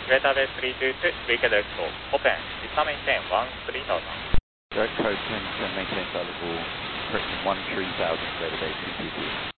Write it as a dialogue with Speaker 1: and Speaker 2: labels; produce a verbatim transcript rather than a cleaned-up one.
Speaker 1: Database three two two, weekend export. Open. Vista maintain one three thousand.
Speaker 2: Direct code ten, ten maintain silent wall. Correction one three thousand, database two two two.